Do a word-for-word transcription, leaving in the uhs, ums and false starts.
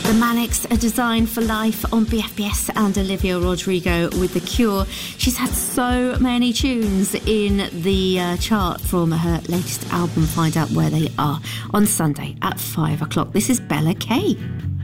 The Manics, A Design for Life on B F B S, and Olivia Rodrigo with The Cure. She's had so many tunes in the uh, chart from her latest album. Find out where they are on Sunday at five o'clock. This is Bella Kay.